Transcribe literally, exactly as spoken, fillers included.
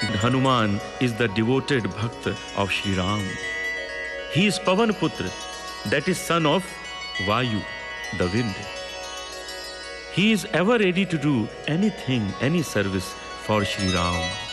Hanuman is the devoted Bhakt of Shri Ram. He is Pavan Putra, that is son of Vayu, the wind. He is ever ready to do anything, any service for Shri Ram.